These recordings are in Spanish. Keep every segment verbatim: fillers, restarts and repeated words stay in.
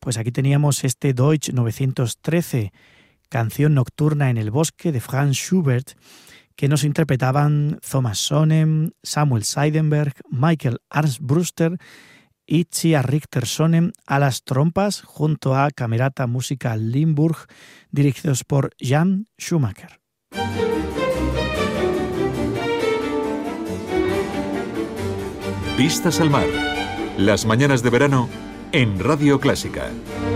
Pues aquí teníamos este Deutsch novecientos trece, canción nocturna en el bosque de Franz Schubert, que nos interpretaban Thomas Sonem, Samuel Seidenberg, Michael Armbruster y Tsia Richter-Sonem a las trompas, junto a Camerata Musica Limburg, dirigidos por Jan Schumacher. Vistas al mar. Las mañanas de verano en Radio Clásica.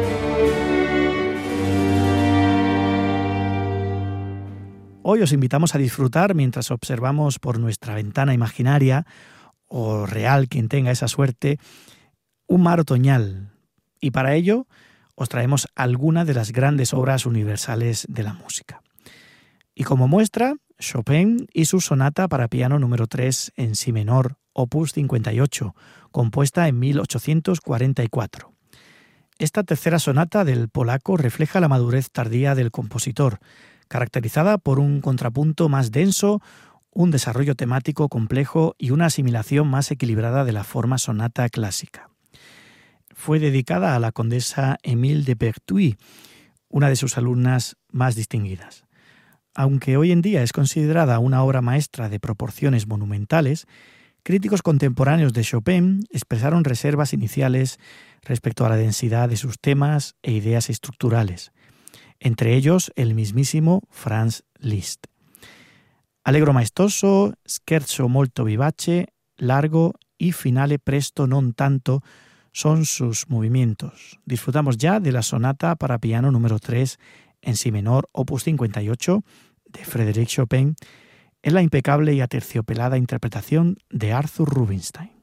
Hoy os invitamos a disfrutar mientras observamos por nuestra ventana imaginaria, o real quien tenga esa suerte, un mar otoñal. Y para ello os traemos algunas de las grandes obras universales de la música. Y como muestra, Chopin y su sonata para piano número tres en si menor, opus cincuenta y ocho, compuesta en mil ochocientos cuarenta y cuatro. Esta tercera sonata del polaco refleja la madurez tardía del compositor, caracterizada por un contrapunto más denso, un desarrollo temático complejo y una asimilación más equilibrada de la forma sonata clásica. Fue dedicada a la condesa Émile de Pertuis, una de sus alumnas más distinguidas. Aunque hoy en día es considerada una obra maestra de proporciones monumentales, críticos contemporáneos de Chopin expresaron reservas iniciales respecto a la densidad de sus temas e ideas estructurales, entre ellos el mismísimo Franz Liszt. Allegro maestoso, scherzo molto vivace, largo y finale presto non tanto son sus movimientos. Disfrutamos ya de la sonata para piano número tres en si menor, opus cincuenta y ocho, de Frédéric Chopin, en la impecable y aterciopelada interpretación de Arthur Rubinstein.